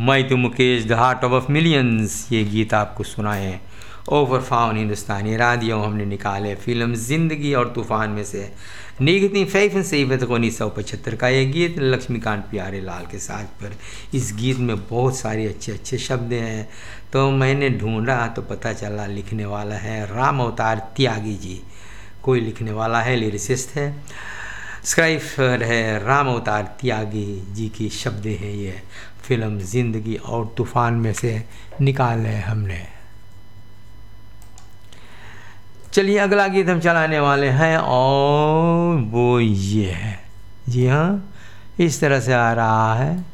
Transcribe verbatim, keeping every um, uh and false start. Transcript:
मैं तो Mukesh the heart of millions, ये गीत आपको सुनाए ओवर फाउन हिंदुस्तानी रादियों हमने निकाले फिल्म ज़िंदगी और तूफ़ान में से। निगती फैफन सईफत उन्नीस सौ पचहत्तर का ये गीत लक्ष्मीकांत प्यारे लाल के साथ पर। इस गीत में बहुत सारे अच्छे अच्छे शब्द हैं, तो मैंने ढूंढा तो पता चला लिखने वाला है राम अवतार त्यागी जी। कोई लिखने वाला है, लिरिसिस्ट है, स्क्राइबर है राम अवतार त्यागी जी की शब्द हैं ये। फिल्म ज़िंदगी और तूफ़ान में से निकाले हमने। चलिए अगला गीत हम चलाने वाले हैं और वो ये है, जी हाँ, इस तरह से आ रहा है।